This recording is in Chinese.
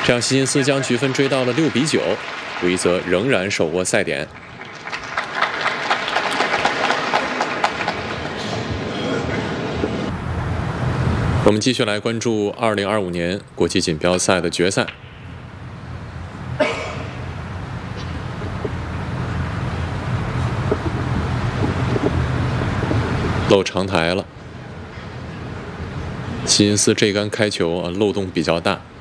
这样希金斯将局分追到了6-9，韋泽仍然手握赛点。我们继续来关注2025年国际锦标赛的决赛。漏长台了，希金斯这杆开球漏洞比较大。